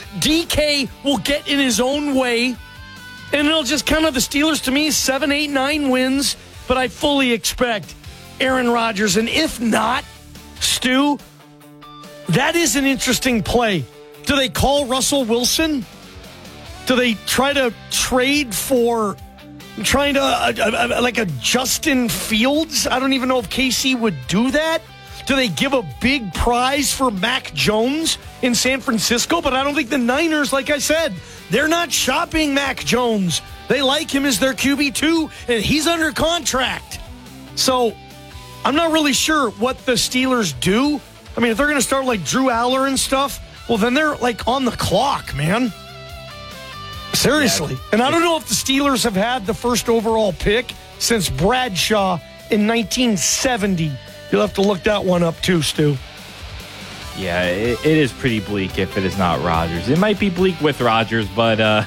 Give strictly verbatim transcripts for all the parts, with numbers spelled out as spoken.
D K will get in his own way, and it'll just kind of the Steelers, to me, seven, eight, nine wins, but I fully expect Aaron Rodgers. And if not, Stu, that is an interesting play. Do they call Russell Wilson? Do they try to trade for trying to uh, uh, like a Justin Fields? I don't even know if K C would do that. Do they give a big prize for Mac Jones in San Francisco? But I don't think the Niners, like I said, they're not shopping Mac Jones. They like him as their Q B two, and he's under contract. So I'm not really sure what the Steelers do. I mean, if they're going to start like Drew Aller and stuff, well, then they're like on the clock, man. Seriously. Yeah. And I don't know if the Steelers have had the first overall pick since Bradshaw in nineteen seventy. You'll have to look that one up too, Stu. Yeah, it, it is pretty bleak if it is not Rodgers. It might be bleak with Rodgers, but uh,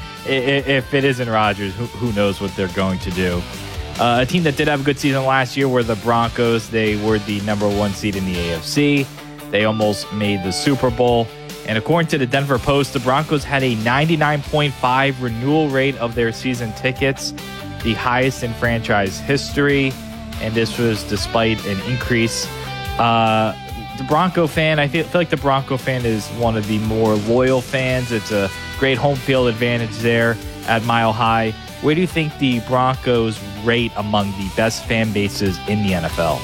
if it isn't Rodgers, who, who knows what they're going to do. Uh, a team that did have a good season last year were the Broncos. They were the number one seed in the A F C. They almost made the Super Bowl. And according to the Denver Post, the Broncos had a ninety-nine point five renewal rate of their season tickets, the highest in franchise history. And this was despite an increase. Uh, the Bronco fan, I feel, feel like the Bronco fan is one of the more loyal fans. It's a great home field advantage there at Mile High. Where do you think the Broncos rate among the best fan bases in the N F L?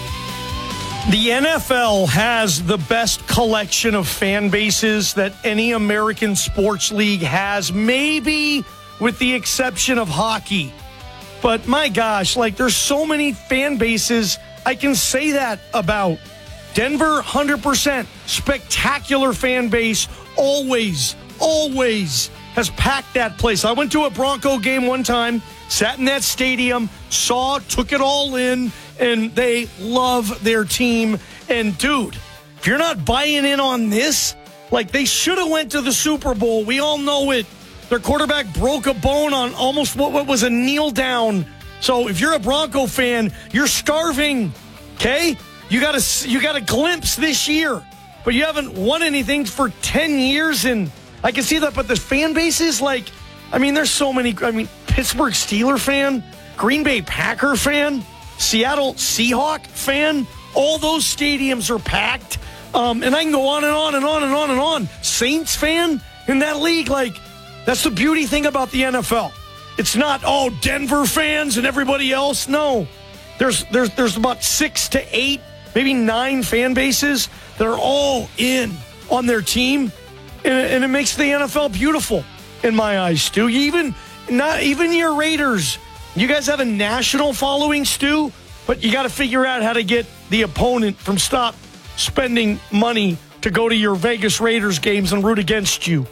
The N F L has the best collection of fan bases that any American sports league has, maybe with the exception of hockey. But my gosh, like there's so many fan bases I can say that about. Denver, one hundred percent. Spectacular fan base. Always, always has packed that place. I went to a Bronco game one time, sat in that stadium, saw, took it all in, and they love their team. And dude, if you're not buying in on this, like they should have went to the Super Bowl. We all know it. Their quarterback broke a bone on almost what, what was a kneel down. So if you're a Bronco fan, you're starving, okay? You got a, you got a glimpse this year, but you haven't won anything for ten years, and I can see that. But the fan base is like, I mean, there's so many. I mean, Pittsburgh Steeler fan, Green Bay Packer fan, Seattle Seahawk fan. All those stadiums are packed, um, and I can go on and on and on and on and on. Saints fan in that league, like. That's the beauty thing about the N F L. It's not, oh, Denver fans and everybody else. No. There's there's there's about six to eight, maybe nine fan bases that are all in on their team. And, and it makes the N F L beautiful in my eyes, Stu. Even, not, even your Raiders. You guys have a national following, Stu, but you got to figure out how to get the opponent from stop spending money to go to your Vegas Raiders games and root against you.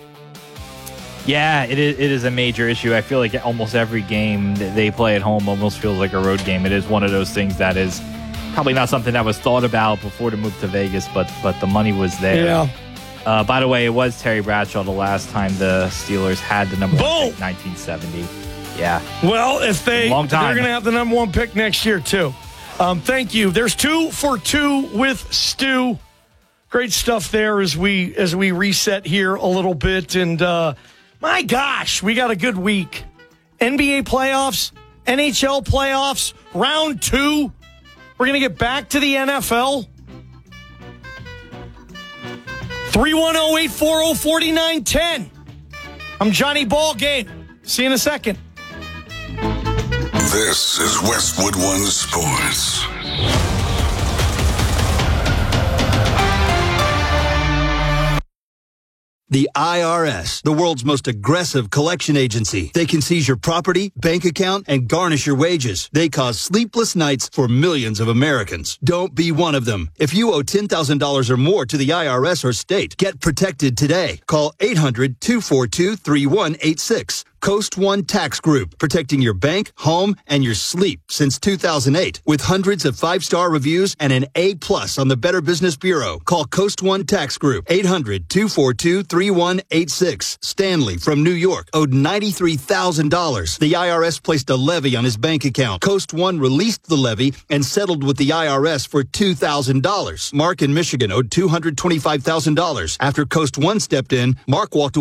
Yeah, it is, it is a major issue. I feel like almost every game that they play at home almost feels like a road game. It is one of those things that is probably not something that was thought about before the move to Vegas, but but the money was there. Yeah. Uh, by the way, it was Terry Bradshaw the last time the Steelers had the number Boom. one pick, nineteen seventy. Yeah. Well, if they, Long time. they're going to have the number one pick next year, too. Um, thank you. There's two for two with Stu. Great stuff there as we as we reset here a little bit. And, uh, my gosh, we got a good week. N B A playoffs, N H L playoffs, round two. We're going to get back to the N F L. three one zero, eight four zero, four nine one zero. I'm Johnny Ballgame. See you in a second. This is Westwood One Sports. The I R S, the world's most aggressive collection agency. They can seize your property, bank account, and garnish your wages. They cause sleepless nights for millions of Americans. Don't be one of them. If you owe ten thousand dollars or more to the I R S or state, get protected today. Call eight hundred, two four two, three one eight six. Coast One Tax Group, protecting your bank, home, and your sleep since two thousand eight. With hundreds of five-star reviews and an A plus on the Better Business Bureau. Call Coast One Tax Group, eight hundred, two four two, three one eight six. Stanley from New York owed ninety-three thousand dollars. The I R S placed a levy on his bank account. Coast One released the levy and settled with the I R S for two thousand dollars. Mark in Michigan owed two hundred twenty-five thousand dollars. After Coast One stepped in, Mark walked away